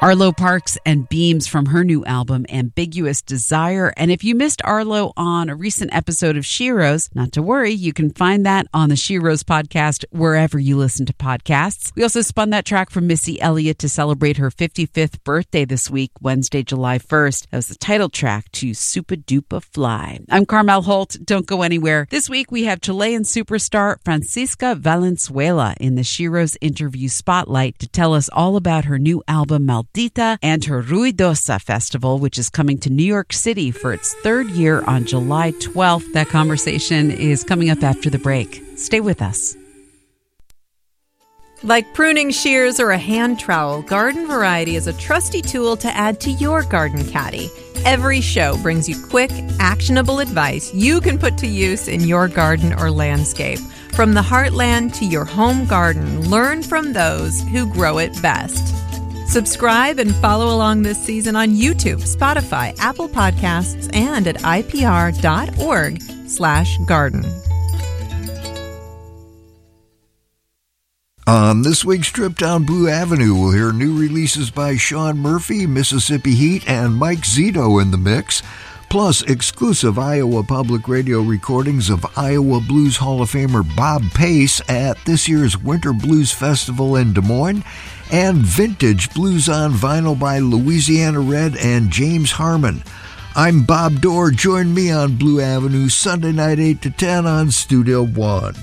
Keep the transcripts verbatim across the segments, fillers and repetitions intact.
Arlo Parks and Beams from her new album, Ambiguous Desire. And if you missed Arlo on a recent episode of Shiro's, not to worry, you can find that on the Shiro's podcast wherever you listen to podcasts. We also spun that track from Missy Elliott to celebrate her fifty-fifth birthday this week, Wednesday, July first. That was the title track to Super Duper Fly. I'm Carmel Holt. Don't go anywhere. This week we have Chilean superstar Francisca Valenzuela in the Shiro's interview spotlight to tell us all about her new album, Maldita, and her Ruidosa Festival, which is coming to New York City for its third year on July twelfth. That conversation is coming up after the break. Stay with us. Like pruning shears or a hand trowel, Garden Variety is a trusty tool to add to your garden caddy. Every show brings you quick, actionable advice you can put to use in your garden or landscape. From the heartland to your home garden, learn from those who grow it best. Subscribe and follow along this season on YouTube, Spotify, Apple Podcasts, and at ipr.org slash garden. On this week's trip down Blue Avenue, we'll hear new releases by Sean Murphy, Mississippi Heat, and Mike Zito in the mix, plus exclusive Iowa Public Radio recordings of Iowa Blues Hall of Famer Bob Pace at this year's Winter Blues Festival in Des Moines, and vintage blues on vinyl by Louisiana Red and James Harmon. I'm Bob Dorr. Join me on Blue Avenue Sunday night eight to ten on Studio One.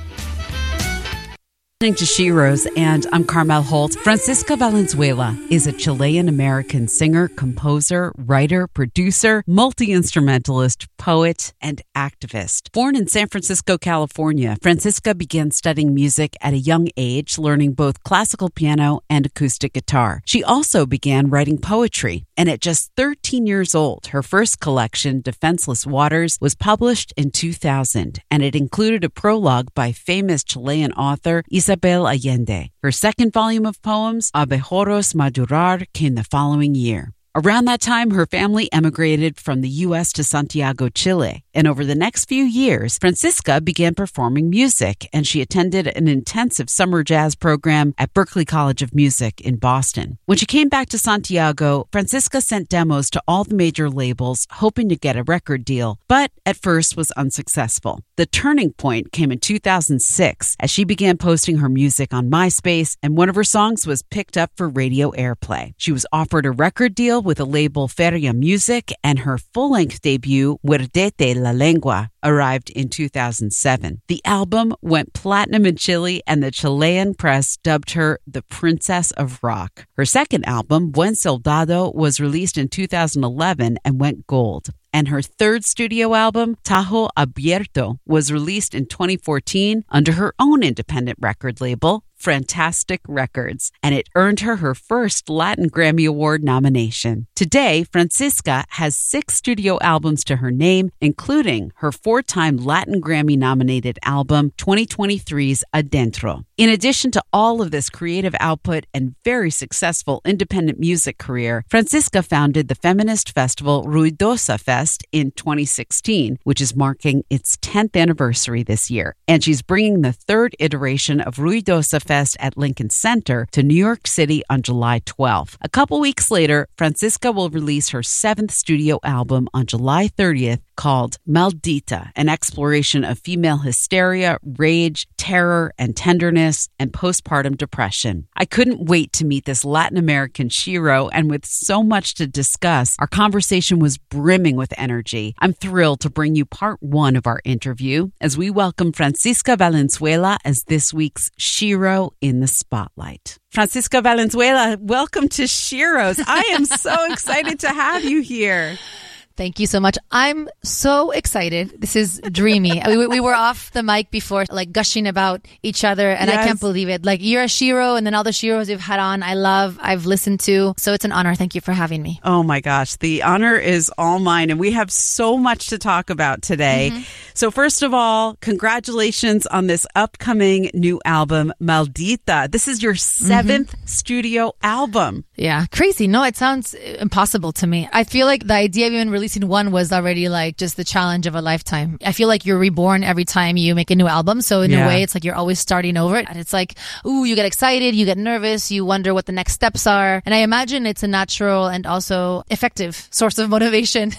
Listening to Shiro's, and I'm Carmel Holt. Francisca Valenzuela is a Chilean-American singer, composer, writer, producer, multi-instrumentalist, poet, and activist. Born in San Francisco, California, Francisca began studying music at a young age, learning both classical piano and acoustic guitar. She also began writing poetry, and at just thirteen years old, her first collection, Defenseless Waters, was published in two thousand, and it included a prologue by famous Chilean author Isabel Allende. Her second volume of poems, Abejorros Madurar, came the following year. Around that time, her family emigrated from the U S to Santiago, Chile. And over the next few years, Francisca began performing music, and she attended an intensive summer jazz program at Berklee College of Music in Boston. When she came back to Santiago, Francisca sent demos to all the major labels, hoping to get a record deal, but at first was unsuccessful. The turning point came in two thousand six as she began posting her music on MySpace, and one of her songs was picked up for radio airplay. She was offered a record deal with a label Feria Music, and her full-length debut, Muerdete la Lengua, arrived in two thousand seven. The album went platinum in Chile, and the Chilean press dubbed her the Princess of Rock. Her second album, Buen Soldado, was released in two thousand eleven and went gold. And her third studio album, Tajo Abierto, was released in twenty fourteen under her own independent record label, Fantastic Records, and it earned her her first Latin Grammy Award nomination. Today, Francisca has six studio albums to her name, including her four-time Latin Grammy-nominated album, twenty twenty-three's Adentro. In addition to all of this creative output and very successful independent music career, Francisca founded the feminist festival Ruidosa Fest in twenty sixteen, which is marking its tenth anniversary this year. And she's bringing the third iteration of Ruidosa Fest at Lincoln Center to New York City on July twelfth. A couple weeks later, Francisca will release her seventh studio album on July thirtieth called Maldita, an exploration of female hysteria, rage, terror, and tenderness, and postpartum depression. I couldn't wait to meet this Latin American Shiro, and with so much to discuss, our conversation was brimming with energy. I'm thrilled to bring you part one of our interview as we welcome Francisca Valenzuela as this week's Shiro in the Spotlight. Francisca Valenzuela, welcome to Shiro's. I am so excited to have you here. Thank you so much. I'm so excited. This is dreamy. we, we were off the mic before, like gushing about each other, and yes. I can't believe it. Like, you're a Shiro, and then all the Shiros you've had on, I love, I've listened to. So it's an honor. Thank you for having me. Oh my gosh. The honor is all mine, and we have so much to talk about today. Mm-hmm. So first of all, congratulations on this upcoming new album, Maldita. This is your seventh mm-hmm. studio album. Yeah. Crazy. No, it sounds impossible to me. I feel like the idea of even releasing releasing one was already like just the challenge of a lifetime. I feel like you're reborn every time you make a new album. So in yeah. a way, it's like you're always starting over. And it's like, ooh, you get excited, you get nervous, you wonder what the next steps are. And I imagine it's a natural and also effective source of motivation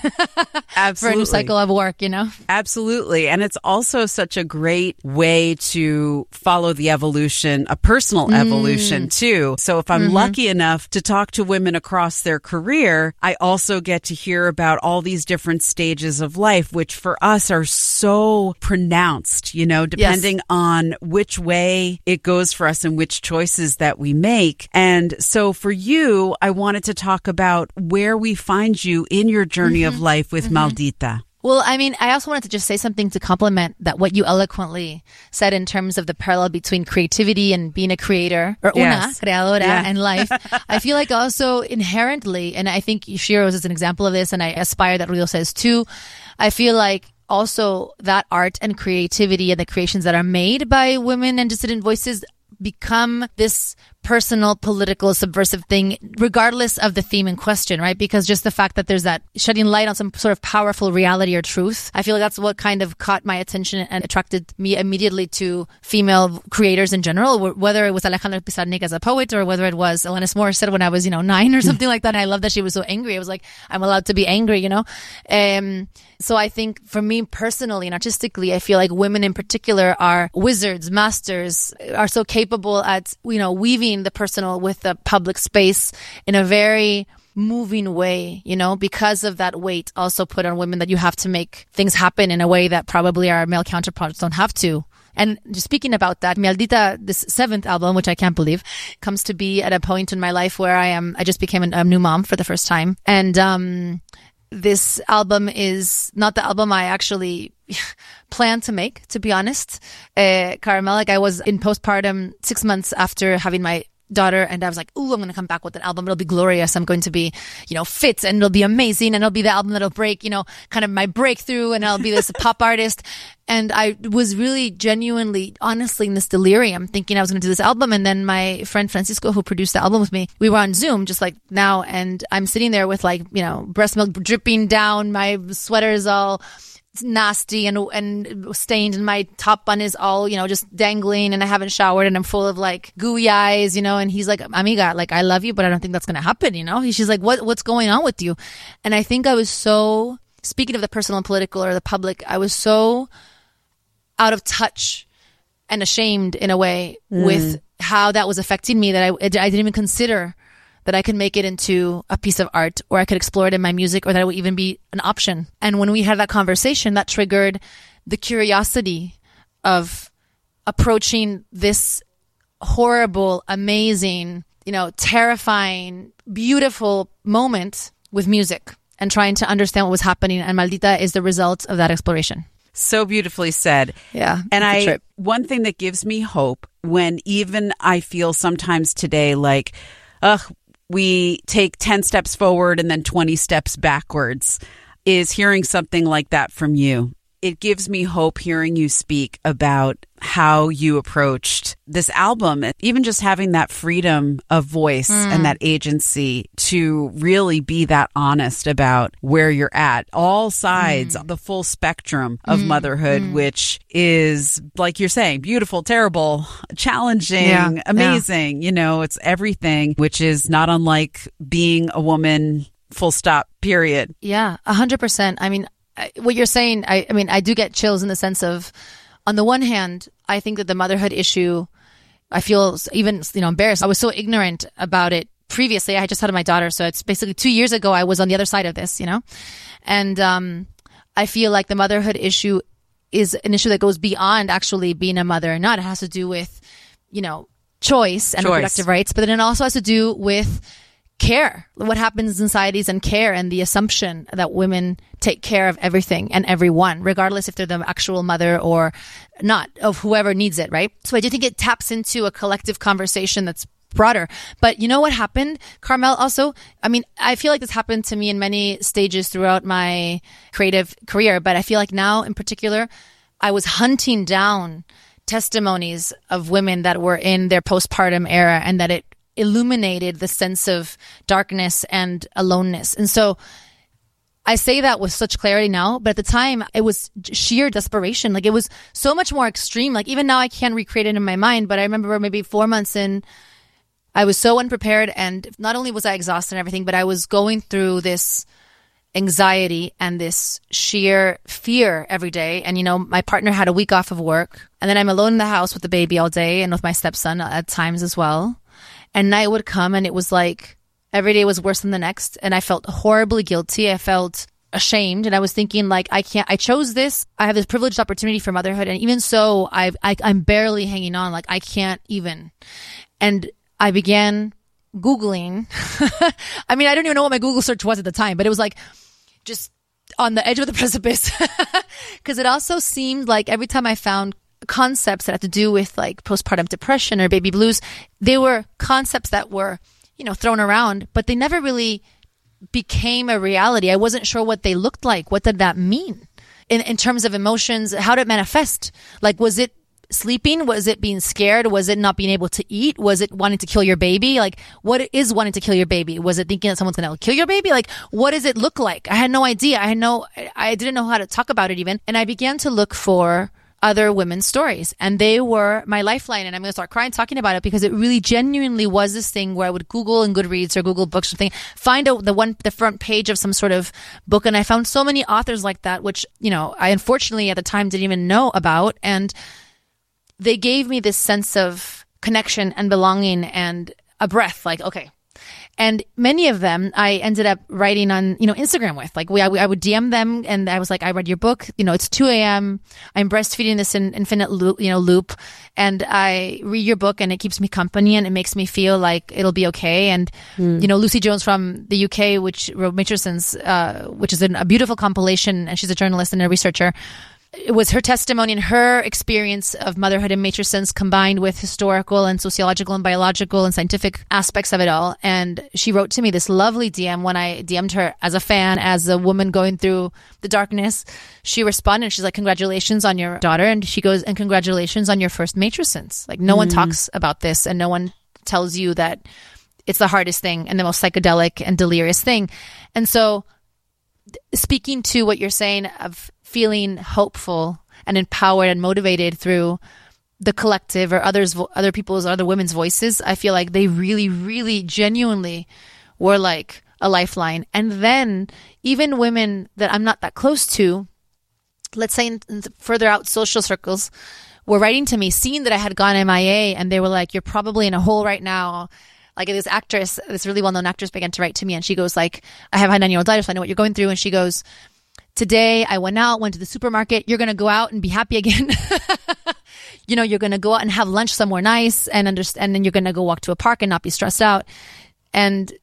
for a new cycle of work, you know? Absolutely. And it's also such a great way to follow the evolution, a personal mm. evolution too. So if I'm mm-hmm. lucky enough to talk to women across their career, I also get to hear about all these different stages of life, which for us are so pronounced, you know, depending yes. on which way it goes for us and which choices that we make. And so for you, I wanted to talk about where we find you in your journey mm-hmm. of life with mm-hmm. Maldita. Well, I mean, I also wanted to just say something to complement that what you eloquently said in terms of the parallel between creativity and being a creator, or yes. una, creadora, yeah. and life. I feel like also inherently, and I think Shiro's is an example of this, and I aspire that Ruido says too, I feel like also that art and creativity and the creations that are made by women and dissident voices become this personal, political, subversive thing, regardless of the theme in question, right? Because just the fact that there's that shedding light on some sort of powerful reality or truth, I feel like that's what kind of caught my attention and attracted me immediately to female creators in general, whether it was Alejandra Pizarnik as a poet or whether it was Alanis Morissette when I was, you know, nine or something like that. And I love that she was so angry. I was like, I'm allowed to be angry, you know? Um, so I think for me personally and artistically, I feel like women in particular are wizards, masters, are so capable at, you know, weaving the personal with the public space in a very moving way, you know, because of that weight also put on women that you have to make things happen in a way that probably our male counterparts don't have to. And just speaking about that, Maldita, this seventh album, which I can't believe, comes to be at a point in my life where I am, I just became a, a new mom for the first time. And, um, this album is not the album I actually planned to make, to be honest. Uh, Caramel, like I was in postpartum six months after having my daughter, and I was like, ooh, I'm going to come back with an album. It'll be glorious. I'm going to be, you know, fit, and it'll be amazing, and it'll be the album that'll break, you know, kind of my breakthrough, and I'll be this pop artist. And I was really genuinely, honestly, in this delirium, thinking I was going to do this album. And then my friend Francisco, who produced the album with me, we were on Zoom just like now, and I'm sitting there with like, you know, breast milk dripping down, my sweater is all nasty and and stained, and my top bun is all, you know, just dangling, and I haven't showered, and I'm full of like gooey eyes, you know. And he's like, amiga, like I love you, but I don't think that's gonna happen, you know. She's like, what what's going on with you? And I think I was so, speaking of the personal and political or the public, I was so out of touch and ashamed in a way mm. with how that was affecting me that I I didn't even consider that I could make it into a piece of art, or I could explore it in my music, or that it would even be an option. And when we had that conversation, that triggered the curiosity of approaching this horrible, amazing, you know, terrifying, beautiful moment with music and trying to understand what was happening. And Maldita is the result of that exploration. So beautifully said. Yeah. And I, trip. one thing that gives me hope when even I feel sometimes today like, ugh, we take ten steps forward and then twenty steps backwards, is hearing something like that from you. It gives me hope hearing you speak about how you approached this album, even just having that freedom of voice mm. and that agency to really be that honest about where you're at. All sides, mm. the full spectrum of mm. motherhood, mm. which is, like you're saying, beautiful, terrible, challenging, yeah. amazing. Yeah. You know, it's everything, which is not unlike being a woman, full stop, period. Yeah, a hundred percent. I mean, what you're saying, I, I mean, I do get chills in the sense of, on the one hand, I think that the motherhood issue, I feel even, you know, embarrassed. I was so ignorant about it previously. I just had my daughter. So it's basically two years ago, I was on the other side of this, you know, and um, I feel like the motherhood issue is an issue that goes beyond actually being a mother or not. It has to do with, you know, choice and choice. reproductive rights, but then it also has to do with care, what happens in societies and care, and the assumption that women take care of everything and everyone, regardless if they're the actual mother or not, of whoever needs it, right? So I do think it taps into a collective conversation that's broader. But you know what happened, Carmel, also? I mean, I feel like this happened to me in many stages throughout my creative career, but I feel like now in particular, I was hunting down testimonies of women that were in their postpartum era, and that it illuminated the sense of darkness and aloneness. And so I say that with such clarity now, but at the time it was sheer desperation. Like it was so much more extreme. Like even now I can't recreate it in my mind, but I remember maybe four months in, I was so unprepared, and not only was I exhausted and everything, but I was going through this anxiety and this sheer fear every day. And, you know, my partner had a week off of work, and then I'm alone in the house with the baby all day and with my stepson at times as well. And night would come, and it was like every day was worse than the next. And I felt horribly guilty. I felt ashamed. And I was thinking like, I can't, I chose this. I have this privileged opportunity for motherhood. And even so, I've, I, I'm barely hanging on. Like I can't even. And I began Googling. I mean, I don't even know what my Google search was at the time, but it was like just on the edge of the precipice. Because it also seemed like every time I found concepts that had to do with like postpartum depression or baby blues, they were concepts that were, you know, thrown around, but they never really became a reality. I wasn't sure what they looked like. What did that mean in, in terms of emotions? How did it manifest? Like, was it sleeping? Was it being scared? Was it not being able to eat? Was it wanting to kill your baby? Like, what is wanting to kill your baby? Was it thinking that someone's going to kill your baby? Like, what does it look like? I had no idea. I had no, I didn't know how to talk about it even. And I began to look for other women's stories, and they were my lifeline. And I'm going to start crying talking about it because it really genuinely was this thing where I would Google in Goodreads or Google Books or something, find out the one, the front page of some sort of book. And I found so many authors like that, which, you know, I unfortunately at the time didn't even know about. And they gave me this sense of connection and belonging and a breath, like, okay. And many of them I ended up writing on, you know, Instagram with. Like, we, I, I would D M them, and I was like, I read your book. You know, it's two a.m. I'm breastfeeding this in infinite loop, you know, loop. And I read your book, and it keeps me company, and it makes me feel like it'll be okay. And, mm. you know, Lucy Jones from the U K, which wrote Matrixons, uh, which is an, a beautiful compilation, and she's a journalist and a researcher. It was her testimony and her experience of motherhood and Matrixons combined with historical and sociological and biological and scientific aspects of it all. And she wrote to me this lovely D M when I D M'd her as a fan, as a woman going through the darkness. She responded, she's like, congratulations on your daughter. And she goes, and congratulations on your first Matrixons. Like, no mm. one talks about this, and no one tells you that it's the hardest thing and the most psychedelic and delirious thing. And so speaking to what you're saying of feeling hopeful and empowered and motivated through the collective or others, other people's, other women's voices, I feel like they really, really genuinely were like a lifeline. And then even women that I'm not that close to, let's say in, in further out social circles, were writing to me, seeing that I had gone M I A, and they were like, you're probably in a hole right now. Like this actress, this really well-known actress began to write to me, and she goes like, I have a nine-year-old daughter, so I know what you're going through. And she goes, today I went out, went to the supermarket. You're going to go out and be happy again. You know, you're going to go out and have lunch somewhere nice, and understand, and then you're going to go walk to a park and not be stressed out. And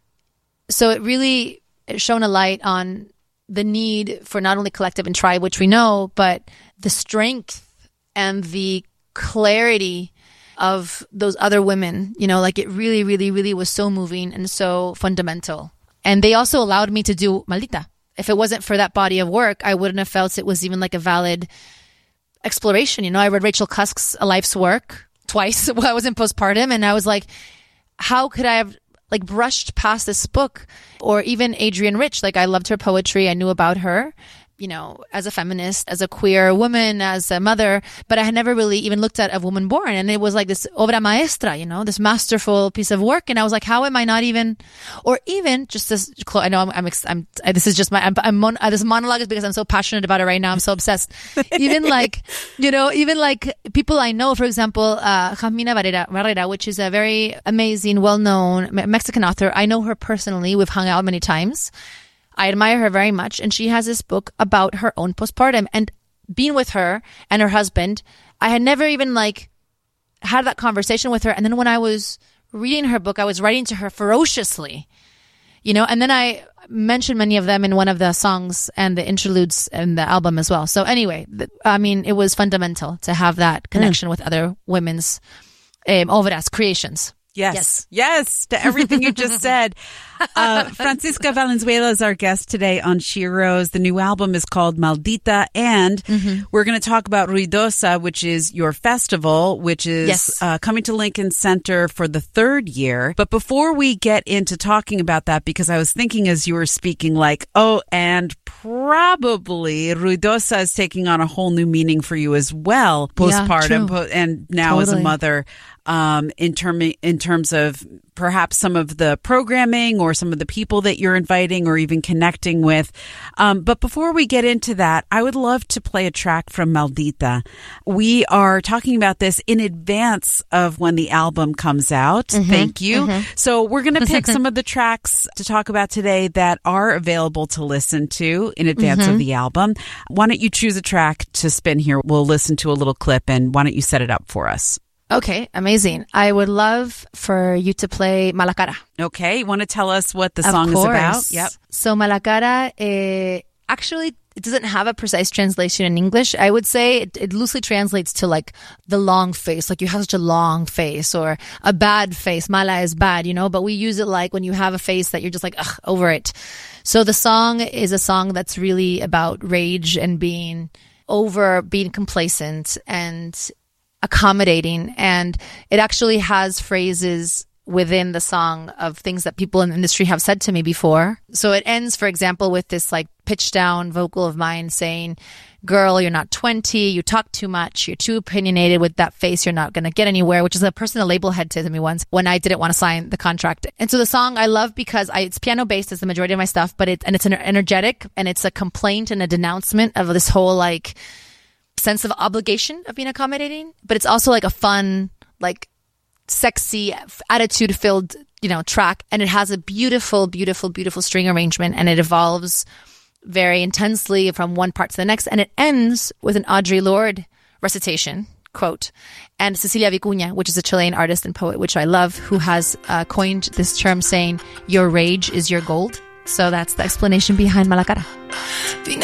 so it really shone a light on the need for not only collective and tribe, which we know, but the strength and the clarity of those other women. You know, like it really, really, really was so moving and so fundamental. And they also allowed me to do Maldita. If it wasn't for that body of work, I wouldn't have felt it was even like a valid exploration. You know, I read Rachel Cusk's A Life's Work twice while I was in postpartum, and I was like, how could I have like brushed past this book? Or even Adrienne Rich, like I loved her poetry. I knew about her, you know, as a feminist, as a queer woman, as a mother, but I had never really even looked at A Woman Born. And it was like this obra maestra, you know, this masterful piece of work. And I was like, how am I not even, or even just this, I know I'm, I'm, I'm this is just my, I'm, I'm mon, this monologue is because I'm so passionate about it right now. I'm so obsessed. Even like, you know, even like people I know, for example, uh, Jamina Barrera, Barrera, which is a very amazing, well-known Mexican author. I know her personally. We've hung out many times. I admire her very much. And she has this book about her own postpartum. And being with her and her husband, I had never even like had that conversation with her. And then when I was reading her book, I was writing to her ferociously, you know, and then I mentioned many of them in one of the songs and the interludes in the album as well. So anyway, th- I mean, it was fundamental to have that connection mm. with other women's um, obras, creations. Yes. Yes. Yes, to everything you just said. uh, Francisca Valenzuela is our guest today on Shiro's. The new album is called Maldita, and mm-hmm. we're going to talk about Ruidosa, which is your festival, which is yes. uh, coming to Lincoln Center for the third year. But before we get into talking about that, because I was thinking as you were speaking, like, oh, and probably Ruidosa is taking on a whole new meaning for you as well, postpartum, yeah, po- and now totally. As a mother. Um, in term in terms of perhaps some of the programming or some of the people that you're inviting or even connecting with. Um, but before we get into that, I would love to play a track from Maldita. We are talking about this in advance of when the album comes out. Mm-hmm, Thank you. Mm-hmm. So we're going to pick some of the tracks to talk about today that are available to listen to in advance mm-hmm. of the album. Why don't you choose a track to spin here? We'll listen to a little clip, and why don't you set it up for us? Okay, amazing. I would love for you to play Mala Cara. Okay, you want to tell us what the song is about? Yep. So Mala Cara, eh, actually, it doesn't have a precise translation in English. I would say it, it loosely translates to like the long face, like you have such a long face, or a bad face. Mala is bad, you know, but we use it like when you have a face that you're just like, ugh, over it. So the song is a song that's really about rage and being over, being complacent and accommodating, and it actually has phrases within the song of things that people in the industry have said to me before. So it ends, for example, with this like pitch down vocal of mine saying, girl, you're not twenty, you talk too much, you're too opinionated, with that face you're not going to get anywhere, which is a person the label had said to me once when I didn't want to sign the contract. And so the song I love because I, it's piano based as the majority of my stuff, but it, and it's energetic, and it's a complaint and a denouncement of this whole like sense of obligation of being accommodating, but it's also like a fun, like sexy, attitude filled, you know, track. And it has a beautiful, beautiful, beautiful string arrangement, and it evolves very intensely from one part to the next. And it ends with an Audre Lorde recitation, quote, and Cecilia Vicuña, which is a Chilean artist and poet, which I love, who has uh, coined this term saying, your rage is your gold. So that's the explanation behind Mala Cara.